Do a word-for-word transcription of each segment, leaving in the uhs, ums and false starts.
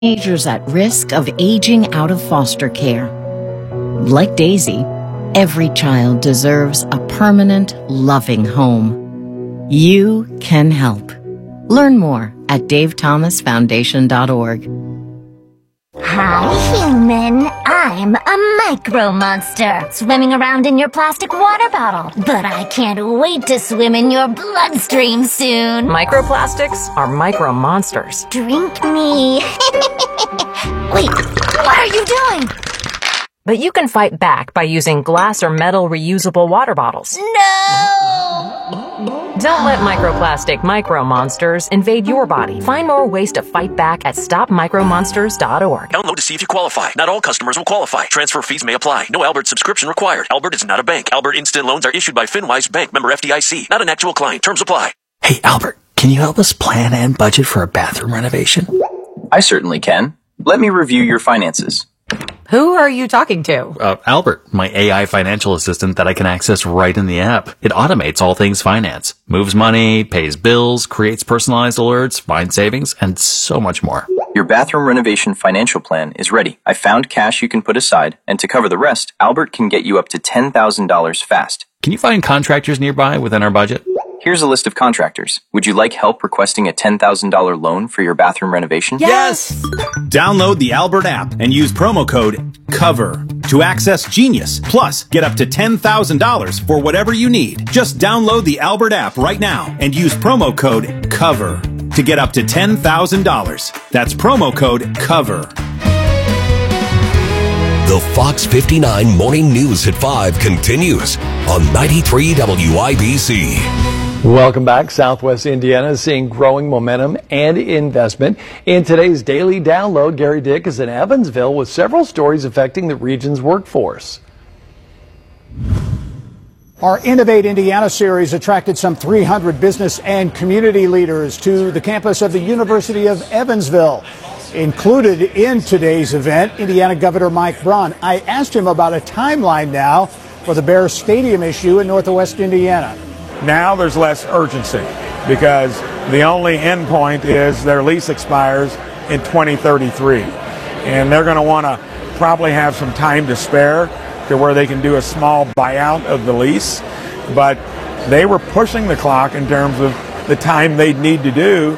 teenagers at risk of aging out of foster care. Like Daisy, every child deserves a permanent, loving home. You can help. Learn more at dave thomas foundation dot org. Hi, human. I'm a micro monster, swimming around in your plastic water bottle. But I can't wait to swim in your bloodstream soon. Microplastics are micro monsters. Drink me. Wait, what are you doing? But you can fight back by using glass or metal reusable water bottles. No! Don't let microplastic micro monsters invade your body. Find more ways to fight back at stop micro monsters dot org. Download to see if you qualify. Not all customers will qualify. Transfer fees may apply. No Albert subscription required. Albert is not a bank. Albert Instant Loans are issued by FinWise Bank, member F D I C. Not an actual client. Terms apply. Hey, Albert, can you help us plan and budget for a bathroom renovation? I certainly can. Let me review your finances. Who are you talking to? Uh, Albert, my A I financial assistant that I can access right in the app. It automates all things finance, moves money, pays bills, creates personalized alerts, finds savings, and so much more. Your bathroom renovation financial plan is ready. I found cash you can put aside, and to cover the rest, Albert can get you up to ten thousand dollars fast. Can you find contractors nearby within our budget? Here's a list of contractors. Would you like help requesting a ten thousand dollars loan for your bathroom renovation? Yes! Download the Albert app and use promo code COVER to access Genius. Plus, get up to ten thousand dollars for whatever you need. Just download the Albert app right now and use promo code COVER to get up to ten thousand dollars. That's promo code COVER. The Fox fifty-nine Morning News at five continues on ninety-three W I B C. Welcome back. Southwest Indiana is seeing growing momentum and investment. In today's daily download, Gary Dick is in Evansville with several stories affecting the region's workforce. Our Innovate Indiana series attracted some three hundred business and community leaders to the campus of the University of Evansville. Included in today's event, Indiana Governor Mike Braun. I asked him about a timeline now for the Bears Stadium issue in Northwest Indiana. Now there's less urgency because the only end point is their lease expires in twenty thirty-three. And they're going to want to probably have some time to spare to where they can do a small buyout of the lease. But they were pushing the clock in terms of the time they'd need to do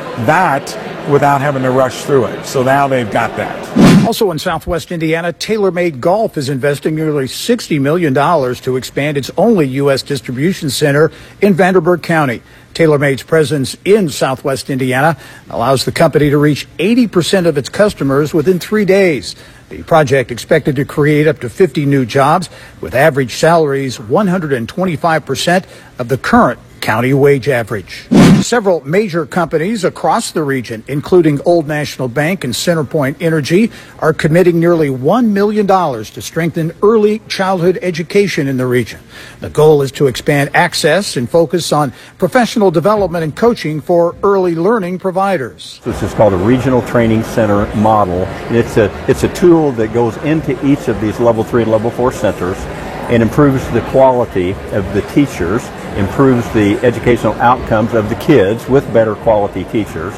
that without having to rush through it. So now they've got that. Also in Southwest Indiana, TaylorMade Golf is investing nearly sixty million dollars to expand its only U S distribution center in Vanderburgh County. TaylorMade's presence in Southwest Indiana allows the company to reach eighty percent of its customers within three days. The project expected to create up to fifty new jobs with average salaries one hundred twenty-five percent of the current county wage average. Several major companies across the region, including Old National Bank and Centerpoint Energy, are committing nearly one million dollars to strengthen early childhood education in the region. The goal is to expand access and focus on professional development and coaching for early learning providers. This is called a regional training center model. And it's a, it's a tool that goes into each of these level three and level four centers and improves the quality of the teachers, improves the educational outcomes of the kids with better quality teachers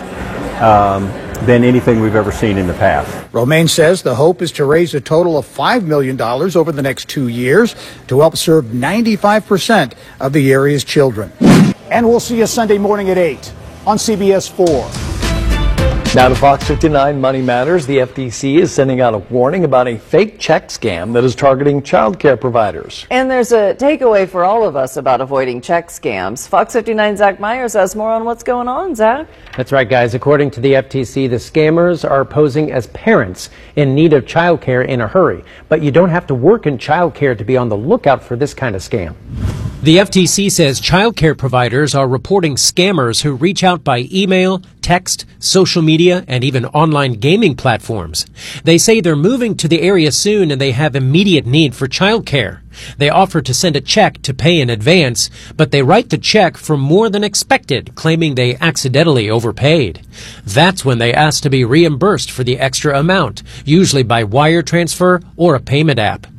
um, than anything we've ever seen in the past. Romaine says the hope is to raise a total of five million dollars over the next two years to help serve ninety-five percent of the area's children. And we'll see you Sunday morning at eight on C B S four. Now to Fox fifty-nine Money Matters. The F T C is sending out a warning about a fake check scam that is targeting child care providers. And there's a takeaway for all of us about avoiding check scams. Fox fifty-nine Zach Myers has more on what's going on. Zach? That's right, guys. According to the F T C, the scammers are posing as parents in need of child care in a hurry. But you don't have to work in child care to be on the lookout for this kind of scam. The F T C says child care providers are reporting scammers who reach out by email, text, social media, and even online gaming platforms. They say they're moving to the area soon and they have immediate need for child care. They offer to send a check to pay in advance, but they write the check for more than expected, claiming they accidentally overpaid. That's when they ask to be reimbursed for the extra amount, usually by wire transfer or a payment app.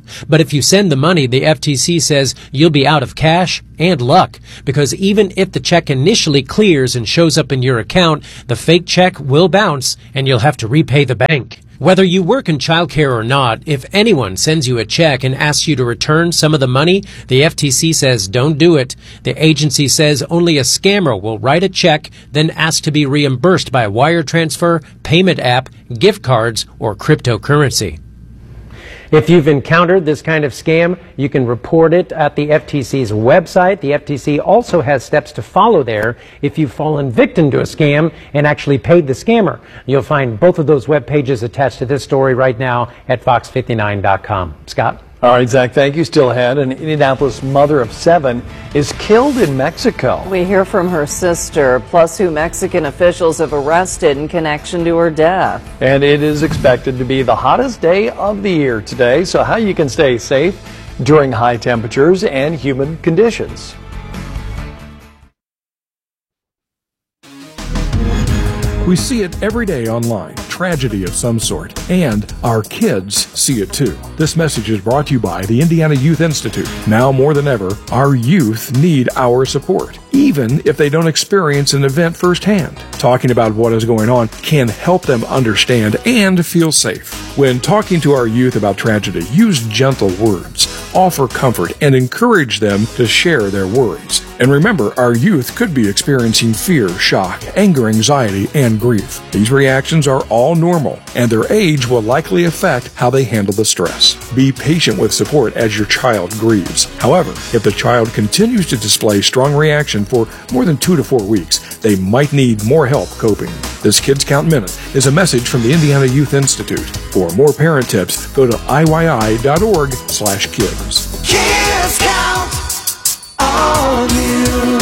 But if you send the money, the F T C says you'll be out of cash and luck, because even if the check initially clears and shows up in your account, the fake check will bounce and you'll have to repay the bank. Whether you work in childcare or not, if anyone sends you a check and asks you to return some of the money, the F T C says don't do it. The agency says only a scammer will write a check, then ask to be reimbursed by a wire transfer, payment app, gift cards, or cryptocurrency. If you've encountered this kind of scam, you can report it at the F T C's website. The F T C also has steps to follow there if you've fallen victim to a scam and actually paid the scammer. You'll find both of those web pages attached to this story right now at fox fifty-nine dot com. Scott? All right, Zach, thank you. Still ahead, an Indianapolis mother of seven is killed in Mexico. We hear from her sister, plus who Mexican officials have arrested in connection to her death. And it is expected to be the hottest day of the year today, so how you can stay safe during high temperatures and humid conditions. We see it every day online, tragedy of some sort, and our kids see it too. This message is brought to you by the Indiana Youth Institute. Now more than ever, our youth need our support, even if they don't experience an event firsthand. Talking about what is going on can help them understand and feel safe. When talking to our youth about tragedy, use gentle words, offer comfort, and encourage them to share their worries. And remember, our youth could be experiencing fear, shock, anger, anxiety, and grief. These reactions are all normal, and their age will likely affect how they handle the stress. Be patient with support as your child grieves. However, if the child continues to display strong reaction for more than two to four weeks, they might need more help coping. This Kids Count Minute is a message from the Indiana Youth Institute. For more parent tips, go to I Y I dot org slash kids. Kids Count on you.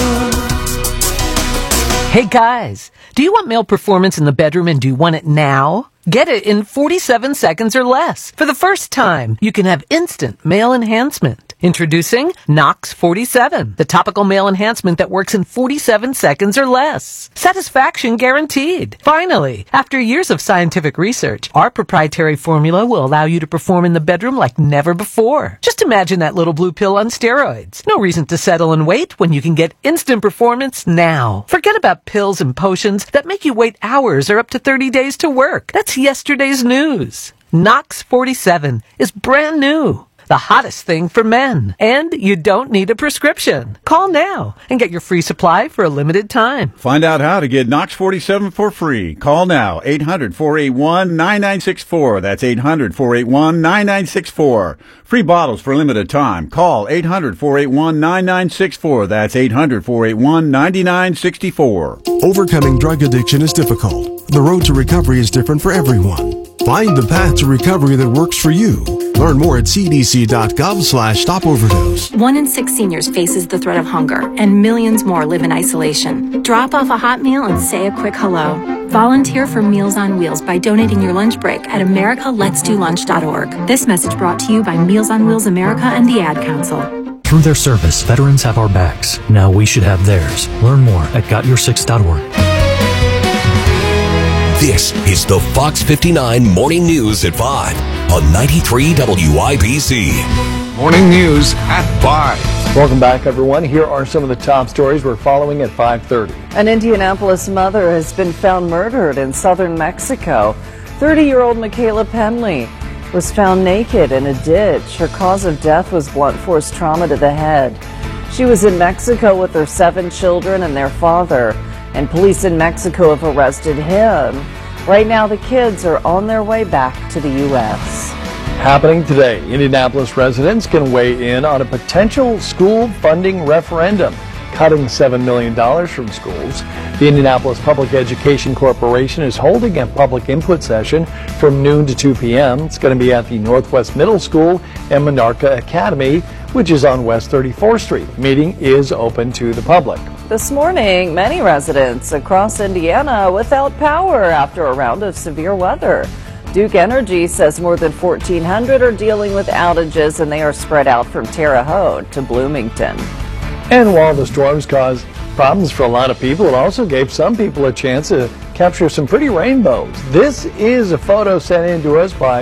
Hey guys, do you want male performance in the bedroom and do you want it now? Get it in forty-seven seconds or less. For the first time, you can have instant male enhancement. Introducing Nox forty-seven, the topical male enhancement that works in forty-seven seconds or less. Satisfaction guaranteed. Finally, after years of scientific research, our proprietary formula will allow you to perform in the bedroom like never before. Just imagine that little blue pill on steroids. No reason to settle and wait when you can get instant performance now. Forget about pills and potions that make you wait hours or up to thirty days to work. That's yesterday's news. Nox forty-seven is brand new. The hottest thing for men. And you don't need a prescription. Call now and get your free supply for a limited time. Find out how to get Nox forty-seven for free. Call now, eight hundred, four eight one, nine nine six four. That's eight hundred, four eight one, nine nine six four. Free bottles for a limited time. Call eight hundred, four eight one, nine nine six four. That's eight hundred, four eight one, nine nine six four. Overcoming drug addiction is difficult. The road to recovery is different for everyone. Find the path to recovery that works for you. Learn more at c d c dot gov slash stop overdose. One in six seniors faces the threat of hunger, and millions more live in isolation. Drop off a hot meal and say a quick hello. Volunteer for Meals on Wheels by donating your lunch break at america lets do lunch dot org. This message brought to you by Meals on Wheels America and the Ad Council. Through their service, veterans have our backs. Now we should have theirs. Learn more at got your six dot org. This is the Fox fifty-nine Morning News at five on ninety-three W I B C. Morning News at five. Welcome back, everyone. Here are some of the top stories we're following at five thirty. An Indianapolis mother has been found murdered in southern Mexico. thirty-year-old Michaela Penley was found naked in a ditch. Her cause of death was blunt force trauma to the head. She was in Mexico with her seven children and their father, and police in Mexico have arrested him. Right now, the kids are on their way back to the U S Happening today, Indianapolis residents can weigh in on a potential school funding referendum, cutting seven million dollars from schools. The Indianapolis Public Education Corporation is holding a public input session from noon to two p m It's going to be at the Northwest Middle School and Monarca Academy, which is on West thirty-fourth Street. The meeting is open to the public. This morning, many residents across Indiana without power after a round of severe weather. Duke Energy says more than fourteen hundred are dealing with outages, and they are spread out from Terre Haute to Bloomington. And while the storms caused problems for a lot of people, it also gave some people a chance to capture some pretty rainbows. This is a photo sent in to us by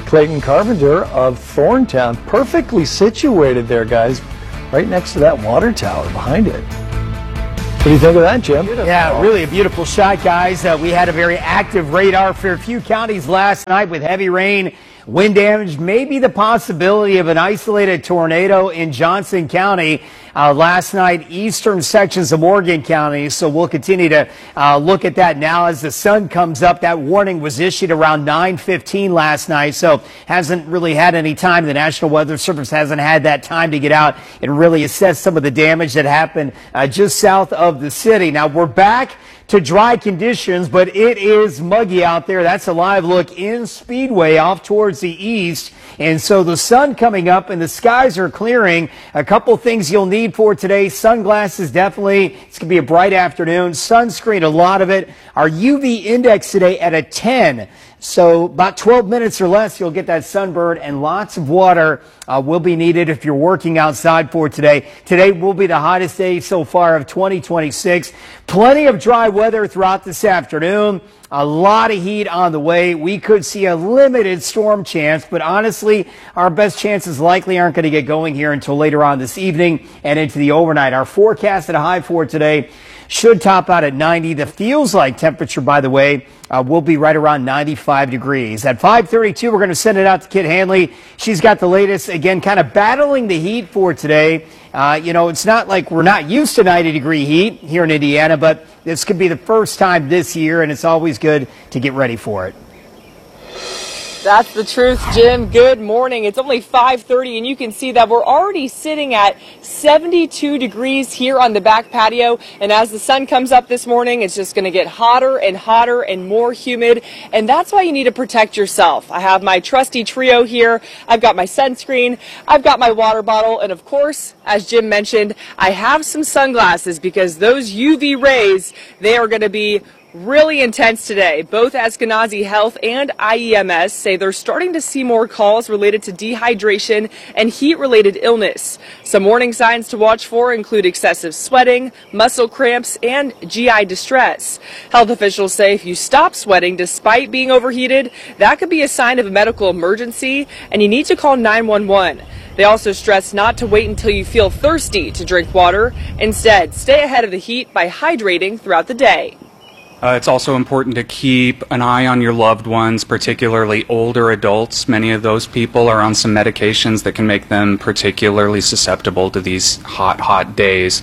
Clayton Carpenter of Thorntown. Perfectly situated there, guys, right next to that water tower behind it. What do you think of that, Jim? Beautiful. Yeah, really a beautiful shot, guys. Uh, we had a very active radar for a few counties last night with heavy rain, wind damage, maybe the possibility of an isolated tornado in Johnson County uh, last night, eastern sections of Morgan County. So we'll continue to uh, look at that now as the sun comes up. That warning was issued around nine fifteen last night, so hasn't really had any time. The National Weather Service hasn't had that time to get out and really assess some of the damage that happened uh, just south of the city. Now we're back to dry conditions, but it is muggy out there. That's a live look in Speedway off towards the east. And so the sun coming up and the skies are clearing. A couple things you'll need for today. Sunglasses, definitely. It's going to be a bright afternoon. Sunscreen, a lot of it. Our U V index today at a ten. So about twelve minutes or less, you'll get that sunburn, and lots of water uh, will be needed if you're working outside for today. Today will be the hottest day so far of twenty twenty-six. Plenty of dry weather throughout this afternoon. A lot of heat on the way. We could see a limited storm chance, but honestly, our best chances likely aren't going to get going here until later on this evening and into the overnight. Our forecast at a high for today should top out at ninety. The feels like temperature, by the way, uh, will be right around ninety-five degrees. At five thirty-two, we're going to send it out to Kit Hanley. She's got the latest, again, kind of battling the heat for today. Uh, you know, it's not like we're not used to ninety degree heat here in Indiana, but this could be the first time this year, and it's always good to get ready for it. That's the truth, Jim. Good morning. It's only five thirty, and you can see that we're already sitting at seventy-two degrees here on the back patio. And as the sun comes up this morning, it's just going to get hotter and hotter and more humid. And that's why you need to protect yourself. I have my trusty trio here. I've got my sunscreen. I've got my water bottle. And of course, as Jim mentioned, I have some sunglasses because those U V rays, they are going to be really intense today. Both Eskenazi Health and I E M S say they're starting to see more calls related to dehydration and heat-related illness. Some warning signs to watch for include excessive sweating, muscle cramps, and G I distress. Health officials say if you stop sweating despite being overheated, that could be a sign of a medical emergency, and you need to call nine one one. They also stress not to wait until you feel thirsty to drink water. Instead, stay ahead of the heat by hydrating throughout the day. Uh, it's also important to keep an eye on your loved ones, particularly older adults. Many of those people are on some medications that can make them particularly susceptible to these hot, hot days.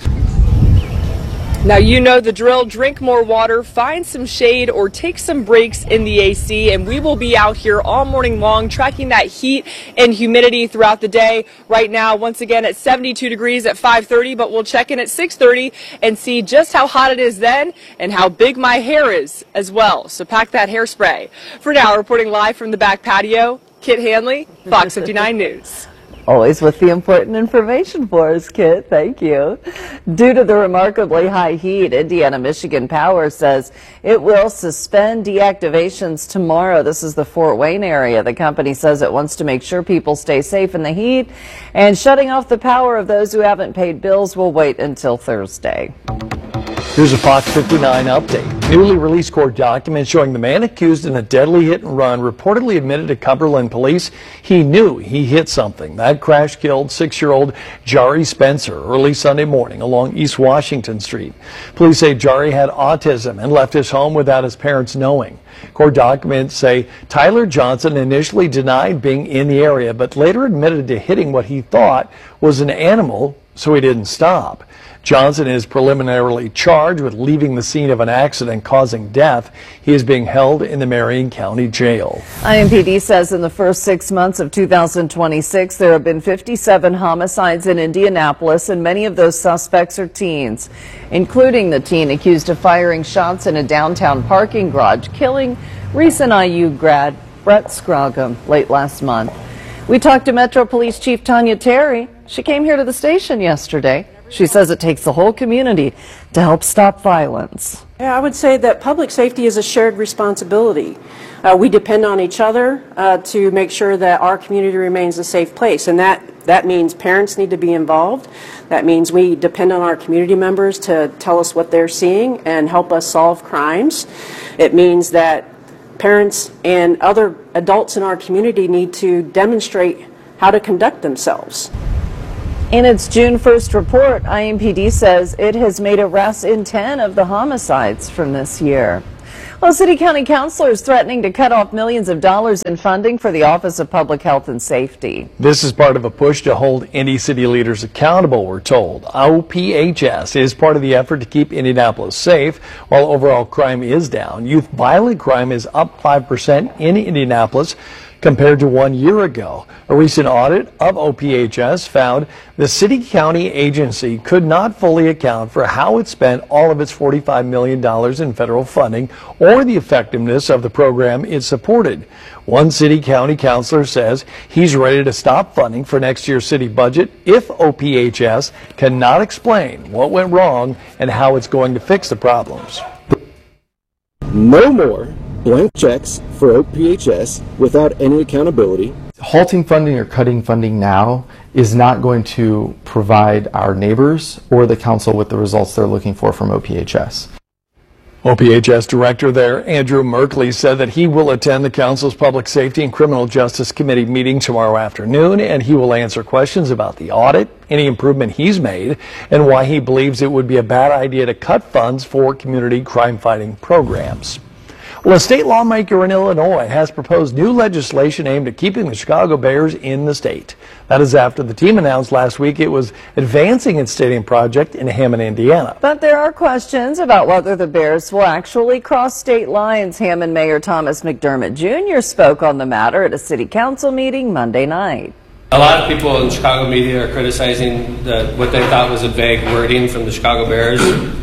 Now you know the drill. Drink more water, find some shade, or take some breaks in the A C, and we will be out here all morning long tracking that heat and humidity throughout the day. Right now, once again, at seventy-two degrees at five thirty, but we'll check in at six thirty and see just how hot it is then and how big my hair is as well. So pack that hairspray. For now, reporting live from the back patio, Kit Hanley, Fox fifty-nine News. Always with the important information for us, Kit. Thank you. Due to the remarkably high heat, Indiana Michigan Power says it will suspend deactivations tomorrow. This is the Fort Wayne area. The company says it wants to make sure people stay safe in the heat, and shutting off the power of those who haven't paid bills will wait until Thursday. Here's a Fox fifty-nine update. Newly released court documents showing the man accused in a deadly hit and run reportedly admitted to Cumberland police he knew he hit something. That crash killed six-year-old Jari Spencer early Sunday morning along East Washington Street. Police say Jari had autism and left his home without his parents knowing. Court documents say Tyler Johnson initially denied being in the area, but later admitted to hitting what he thought was an animal, so he didn't stop. Johnson is preliminarily charged with leaving the scene of an accident causing death. He is being held in the Marion County Jail. I M P D says in the first six months of two thousand twenty-six, there have been fifty-seven homicides in Indianapolis, and many of those suspects are teens, including the teen accused of firing shots in a downtown parking garage, killing recent I U grad Brett Scroggum late last month. We talked to Metro Police Chief Tanya Terry. She came here to the station yesterday. She says it takes the whole community to help stop violence. Yeah, I would say that public safety is a shared responsibility. Uh, we depend on each other uh, to make sure that our community remains a safe place, and that, that means parents need to be involved. That means we depend on our community members to tell us what they're seeing and help us solve crimes. It means that parents and other adults in our community need to demonstrate how to conduct themselves. In its June first report, I M P D says it has made arrests in ten of the homicides from this year. Well, city county councilors threatening to cut off millions of dollars in funding for the Office of Public Health and Safety. This is part of a push to hold Indy city leaders accountable, we're told. O P H S is part of the effort to keep Indianapolis safe. While overall crime is down, youth violent crime is up five percent in Indianapolis compared to one year ago. A recent audit of O P H S found the city-county agency could not fully account for how it spent all of its forty-five million dollars in federal funding or the effectiveness of the program it supported. One city-county councilor says he's ready to stop funding for next year's city budget if O P H S cannot explain what went wrong and how it's going to fix the problems. No more blank checks for O P H S without any accountability. Halting funding or cutting funding now is not going to provide our neighbors or the council with the results they're looking for from O P H S. O P H S Director there, Andrew Merkley, said that he will attend the Council's Public Safety and Criminal Justice Committee meeting tomorrow afternoon, and he will answer questions about the audit, any improvement he's made, and why he believes it would be a bad idea to cut funds for community crime-fighting programs. Well, a state lawmaker in Illinois has proposed new legislation aimed at keeping the Chicago Bears in the state. That is after the team announced last week it was advancing its stadium project in Hammond, Indiana. But there are questions about whether the Bears will actually cross state lines. Hammond Mayor Thomas McDermott Junior spoke on the matter at a city council meeting Monday night. A lot of people in Chicago media are criticizing the, what they thought was a vague wording from the Chicago Bears.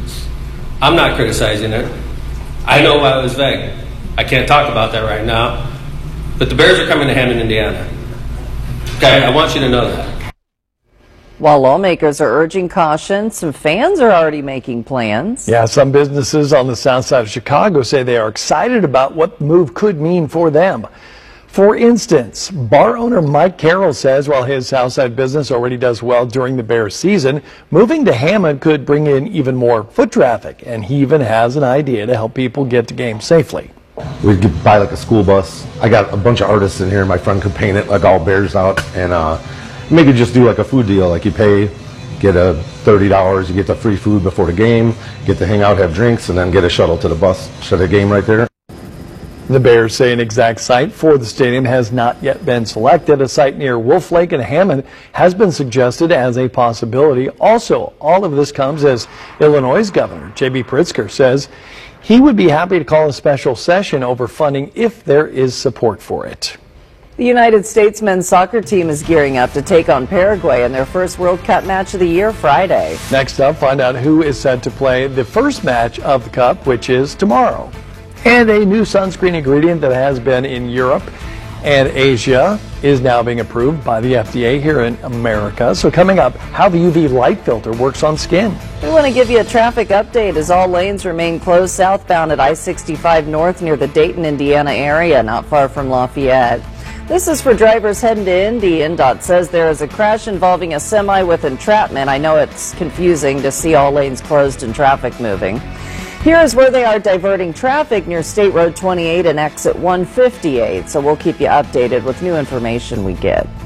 I'm not criticizing it. I know why it was vague. I can't talk about that right now. But the Bears are coming to Hammond, Indiana. Okay, I want you to know that. While lawmakers are urging caution, some fans are already making plans. Yeah, some businesses on the south side of Chicago say they are excited about what the move could mean for them. For instance, bar owner Mike Carroll says while his Southside business already does well during the Bears season, moving to Hammond could bring in even more foot traffic, and he even has an idea to help people get to games safely. We'd get- buy like a school bus. I got a bunch of artists in here. My friend could paint it like all Bears out, and uh, maybe just do like a food deal. Like you pay, get a thirty dollars, you get the free food before the game, get to hang out, have drinks, and then get a shuttle to the bus, shut the game right there. The Bears say an exact site for the stadium has not yet been selected. A site near Wolf Lake and Hammond has been suggested as a possibility. Also, all of this comes as Illinois' Governor J B Pritzker says he would be happy to call a special session over funding if there is support for it. The United States men's soccer team is gearing up to take on Paraguay in their first World Cup match of the year Friday. Next up, find out who is set to play the first match of the Cup, which is tomorrow. And a new sunscreen ingredient that has been in Europe and Asia is now being approved by the F D A here in America. So coming up, how the U V light filter works on skin. We want to give you a traffic update as all lanes remain closed southbound at I sixty-five north near the Dayton, Indiana area, not far from Lafayette. This is for drivers heading to Indy. N D O T says there is a crash involving a semi with entrapment. I know it's confusing to see all lanes closed and traffic moving. Here is where they are diverting traffic near State Road twenty-eight and exit one fifty-eight, so we'll keep you updated with new information we get.